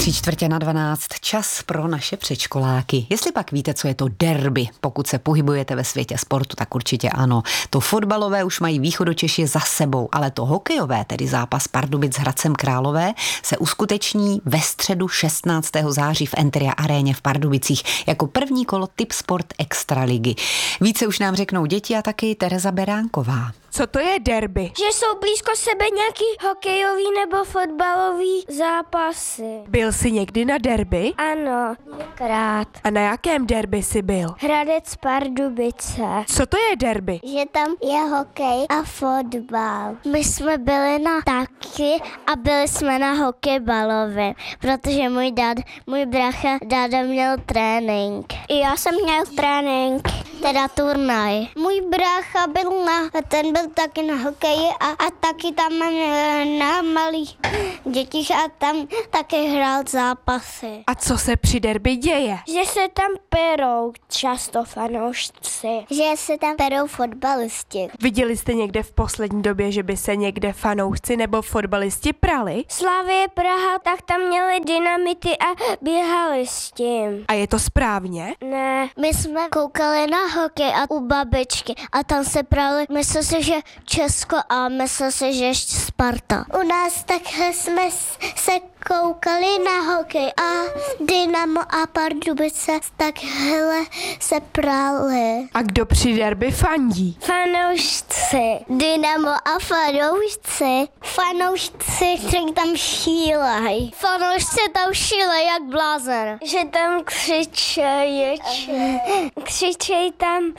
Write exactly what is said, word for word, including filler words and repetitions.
Tři čtvrtě na dvanáct, čas pro naše předškoláky. Jestli pak víte, co je to derby, pokud se pohybujete ve světě sportu, tak určitě ano. To fotbalové už mají Východočeši za sebou, ale to hokejové, tedy zápas Pardubic s Hradcem Králové, se uskuteční ve středu šestnáctého září v Enteria aréně v Pardubicích jako první kolo Tip Sport Extraligy. Více už nám řeknou děti a taky Tereza Beránková. Co to je derby? Že jsou blízko sebe nějaký hokejový nebo fotbalový zápasy. Byl jsi někdy na derby? Ano, krát. A na jakém derby jsi byl? Hradec Pardubice. Co to je derby? Že tam je hokej a fotbal. My jsme byli na taky a byli jsme na hokejbalově, protože můj dad, můj brácha dáda měl trénink. I já jsem měl trénink, teda turnaj. Můj brácha byl na, ten byl taky na hokeji a, a taky tam na malých dětích a tam taky hrál zápasy. A co se při derby děje? Že se tam perou často fanoušci. Že se tam perou fotbalisti. Viděli jste někde v poslední době, že by se někde fanoušci nebo fotbalisti prali? Slavie Praha, tak tam měli dynamity a běhali s tím. A je to správně? Ne, my jsme koukali na hokej a u babičky a tam se prali, myslel si, že Česko a myslel si, že ještě Sparta. U nás takhle jsme se koukali na hokej a Dynamo a Pardubice takhle se prali. A kdo při derby fandí? Fanoušci. Dynamo a fanoušci. Fanoušci, kteří tam šílej. Fanoušci tam šílej jak blázen. Že tam křičejí, křičejí tam